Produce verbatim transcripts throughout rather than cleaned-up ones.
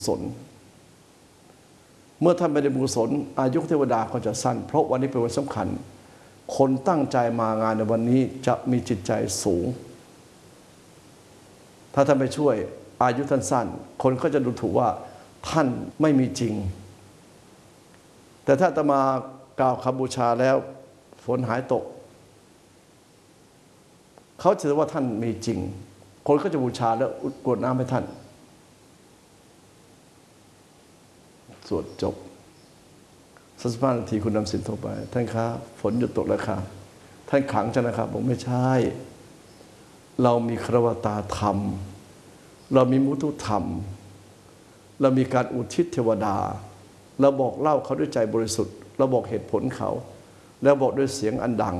ศลเมื่อท่านไม่ได้บุญกุศลอายุเทวดาก็จะสั้นเพราะวันนี้เป็นวันสำคัญคนตั้งใจมางานในวันนี้จะมีจิตใจสูงถ้าท่านไปช่วยอายุท่านสั้นคนก็จะดูถูกว่าท่านไม่มีจริงแต่ถ้าอาตมากล่าวคำบูชาแล้วฝนหายตกเขาถือว่าท่านมีจริงคนก็จะบูชาแล้วกรวดน้ำให้ท่านสวดจบสักสิบห้านาทีคุณนำสินโทรไปท่านคะฝนหยุดตกแล้วค่ะท่านขังใช่ไหมครับผมไม่ใช่เรามีครวตาธรรมเรามีมุทุธรรมเรามีการอุทิศเทวดาเราบอกเล่าเขาด้วยใจบริสุทธิ์เราบอกเหตุผลเขาแล้วบอกด้วยเสียงอันดัง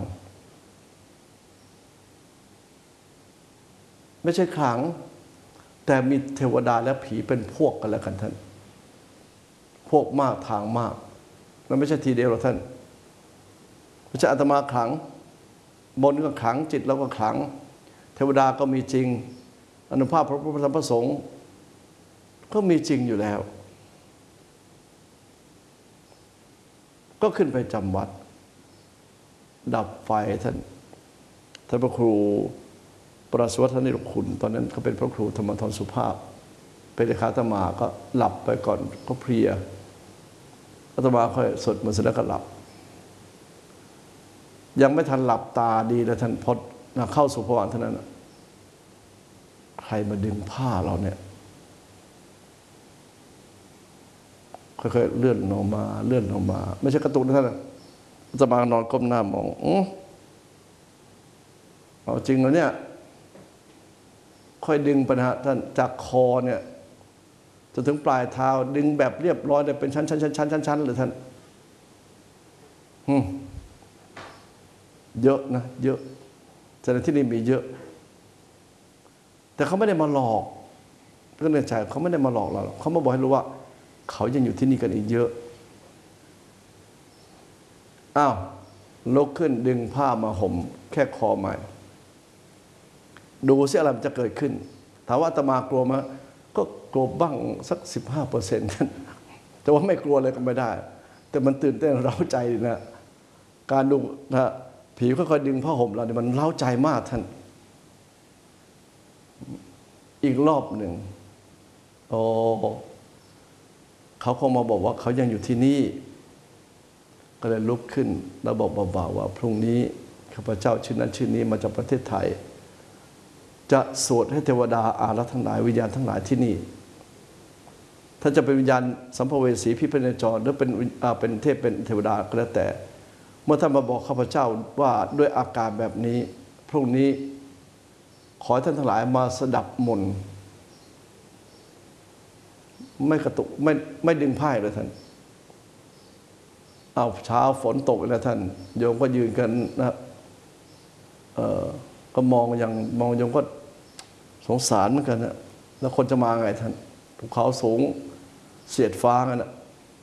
ไม่ใช่ขังแต่มีเทวดาและผีเป็นพวกกันแล้วกันท่านพวกมากทางมากมันไม่ใช่ทีเดียวหรอกท่านไม่ใช่อาตมาขลังบนก็ขลังจิตเราก็ขลังเทวดาก็มีจริงอานุภาพพระพุทธธรรมพระสงฆ์ก็มีจริงอยู่แล้วก็ขึ้นไปจำวัดดับไฟท่านท่านพระครูปราศวัฒนิรคุณตอนนั้นเขาเป็นพระครูธรรมทรสุภาพเป็นเลขาอาตมาก็หลับไปก่อนก็เพลียอาตมาค่อยสวดมนต์เสร็จแล้วก็หลับยังไม่ทันหลับตาดีแล้วท่านพอเข้าสู่ภวังค์เท่านั้นใครมาดึงผ้าเราเนี่ยค่อยๆเลื่อนลงมาเลื่อนลงมาไม่ใช่กระตุกนะท่านอาตมานอนก้มหน้ามองอ๋อเอาจริงแล้วเนี่ยค่อยดึงไปนะฮะท่านจากคอเนี่ยจนถึงปลายเท้าดึงแบบเรียบร้อยเลยเป็นชั้นชั้นชั้นชั้นชั้นชั้นเลยท่านเยอะนะเยอะแต่ในที่นี้มีเยอะแต่เขาไม่ได้มาหลอกก็เนื่องจากเขาไม่ได้มาหลอกเราเขามาบอกให้รู้ว่าเขายังอยู่ที่นี่กันอีกเยอะอ้าวลุกขึ้นดึงผ้ามาห่มแค่คอใหม่ดูสิอะไรมันจะเกิดขึ้นถามว่าอาตมากลัวมั้ยก็กลัวบ้างสัก สิบห้าเปอร์เซ็นต์ แต่ว่าไม่กลัวเลยก็ไม่ได้แต่มันตื่นเต้นเร้าใจนะการดูนะผีค่อยๆดึงผ้าห่มเราเนี่ยมันเร้าใจมากท่านอีกรอบหนึ่งโอ้เขาคงมาบอกว่าเขายังอยู่ที่นี่ก็เลยลุกขึ้นแล้วบอกเบาๆว่าพรุ่งนี้ข้าพเจ้าชื่อนั้นชื่อนี้มาจากประเทศไทยจะสวดให้เทวดาอารักษ์ทั้งหลายวิญญาณทั้งหลายที่นี่ถ้าจะเป็นวิญญาณสัมภเวสีพิพเนจรหรือเป็นเป็นเทพเป็นเทวดาก็แล้วแต่เมื่อท่านมาบอกข้าพเจ้าว่าด้วยอาการแบบนี้พรุ่งนี้ขอให้ท่านทั้งหลายมาสดับมนต์ไม่กระตุกไม่ไม่ดึงผ้าเลยท่านเอาเช้าฝนตกแล้วท่านโยมก็ยืนกันนะเอ่อก็มองอย่างมองโยมก็สงสารเหมือนกันนะแล้วคนจะมาไงท่านภูเขาสูงเสียดฟ้ากันนะ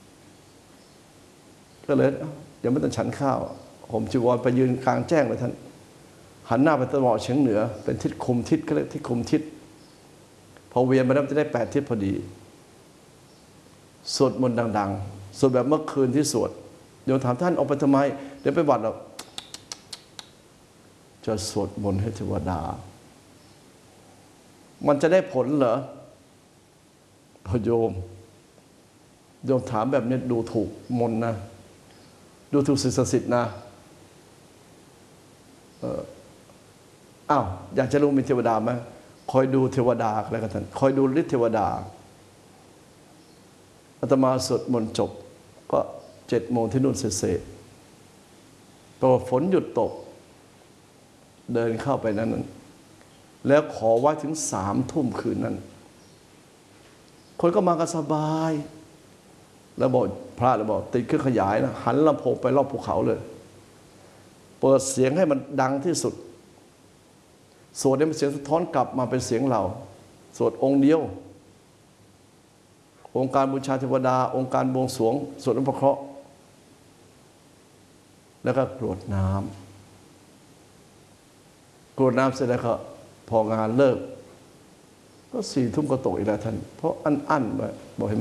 ก็เลยยังไม่ต้องฉันข้าวผมจีวรไปยืนกลางแจ้งเลยท่านหันหน้าไปตะวันออกเฉียงเหนือเป็นทิศคุมทิศก็เรียกทิศคุมทิศพอเวียนมาแล้วจะได้แปดทิศพอดีสวดมนต์ดังๆสวดแบบเมื่อคืนที่สวดโยมถามท่านออกไปทำไมเดี๋ยวไปวัดเราจะสวดมนต์ให้เทวดามันจะได้ผลเหรอพอโยมโยมถามแบบนี้ดูถูกมนต์นะดูถูกสิ่งศักดิ์สิทธิ์นะเอออ้าวอยากจะรู้มีเทวดาไหมคอยดูเทวดาแล้วกันท่านคอยดูฤทธิเทวดาอาตมาสวดมนต์จบก็เจ็ดโมงที่นู่นเสร็จพอฝนหยุดตกเดินเข้าไปนั้นแล้วขอไว้ถึงสามทุ่มคืนนั้นคนก็มากันสบายแล้วบอกพระแล้วบอกติดเครื่องขยายนะหันลำโพงไปรอบภูเขาเลยเปิดเสียงให้มันดังที่สุดสวดให้มันเสียงสะท้อนกลับมาเป็นเสียงเราสวดองค์เดียวองค์การบูชาเทวดาองค์การบวงสรวงสวดอภิเคราะห์แล้วก็กรวดน้ำกรวดน้ำเสร็จแล้วก็พองานเลิกก็สี่ทุ่มก็ตกอีกแล้วท่านเพราะอันอั้นไว้บอกให้